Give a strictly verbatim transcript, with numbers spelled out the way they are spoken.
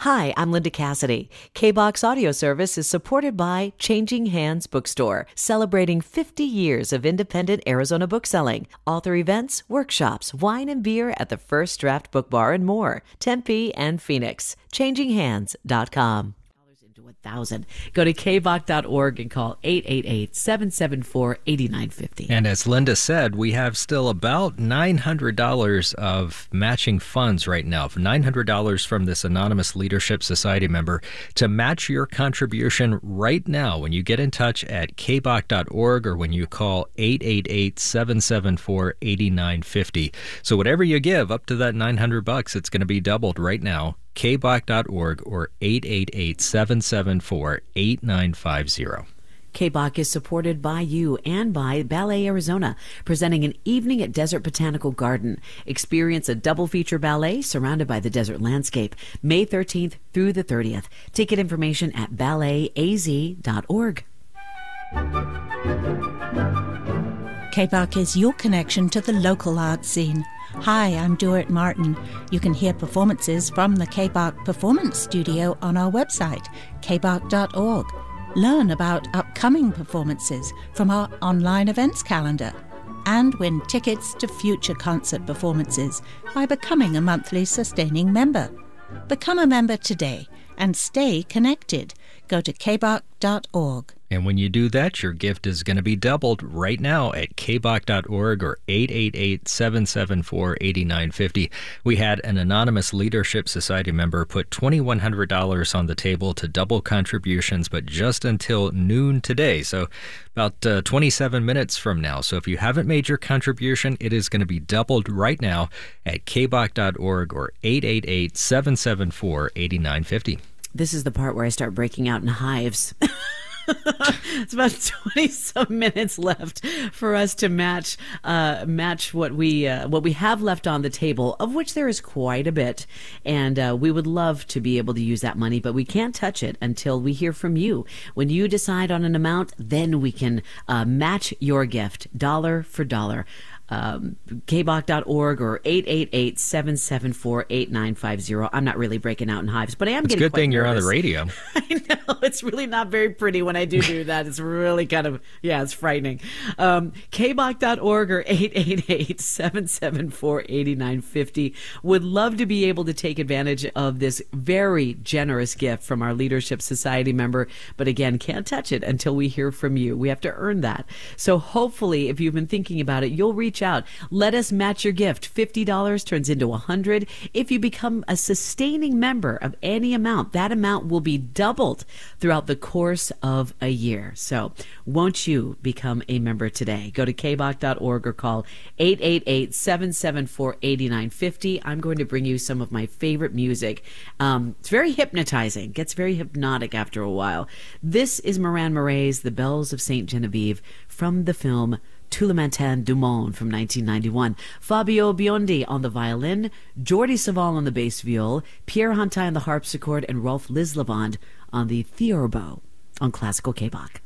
Hi, I'm Linda Cassidy. K-BOX Audio Service is supported by Changing Hands Bookstore, celebrating fifty years of independent Arizona bookselling. Author events, workshops, wine and beer at the First Draft Book Bar and more. Tempe and Phoenix. changing hands dot com. Into a thousand. Go to k b o c dot org and call eight eight eight, seven seven four, eight nine five zero. And as Linda said, we have still about nine hundred dollars of matching funds right now. nine hundred dollars from this Anonymous Leadership Society member to match your contribution right now when you get in touch at k b o c dot org or when you call eight eight eight, seven seven four, eight nine five zero. So whatever you give up to that nine hundred bucks, it's going to be doubled right now. k b o c dot org or eight eight eight, seven seven four, eight nine five zero. K B O C is supported by you and by Ballet Arizona, presenting an evening at Desert Botanical Garden. Experience a double feature ballet surrounded by the desert landscape, May thirteenth through the thirtieth. Ticket information at ballet a z dot org. K B O C is your connection to the local art scene. Hi, I'm Dorit Martin. You can hear performances from the K B O C Performance Studio on our website, k b o c dot org. Learn about upcoming performances from our online events calendar and win tickets to future concert performances by becoming a monthly sustaining member. Become a member today and stay connected. Go to k b o c dot org. And when you do that, your gift is going to be doubled right now at k b o c dot org or eight eight eight, seven seven four, eight nine five zero. We had an Anonymous Leadership Society member put two thousand one hundred dollars on the table to double contributions, but just until noon today. So about uh, twenty-seven minutes from now. So if you haven't made your contribution, it is going to be doubled right now at k b o c dot org or eight eight eight, seven seven four, eight nine five zero. This is the part where I start breaking out in hives. It's about twenty some minutes left for us to match uh, match what we uh, what we have left on the table, of which there is quite a bit, and uh, we would love to be able to use that money, but we can't touch it until we hear from you. When you decide on an amount, then we can uh, match your gift dollar for dollar. Um, k b o c dot org or eight eight eight, seven seven four, eight nine five zero. I'm not really breaking out in hives, but I am it's getting a good quite thing nervous. You're on the radio. I know. It's really not very pretty when I do do that. It's really kind of, yeah, it's frightening. Um, k b o c dot org or eight eight eight, seven seven four, eight nine five zero. Would love to be able to take advantage of this very generous gift from our Leadership Society member, but again, can't touch it until we hear from you. We have to earn that. So hopefully, if you've been thinking about it, you'll reach out. Let us match your gift. fifty dollars turns into one hundred dollars. If you become a sustaining member of any amount, that amount will be doubled throughout the course of a year. So won't you become a member today? Go to k b o c dot org or call eight eight eight, seven seven four, eight nine five zero. I'm going to bring you some of my favorite music. Um, it's very hypnotizing. Gets very hypnotic after a while. This is Moran Murray's The Bells of Saint Genevieve from the film Tout le Matin du Monde from nineteen ninety-one. Fabio Biondi on the violin, Jordi Savall on the bass viol, Pierre Hantai on the harpsichord, and Rolf Lislavand on the theorbo on Classical K B O C.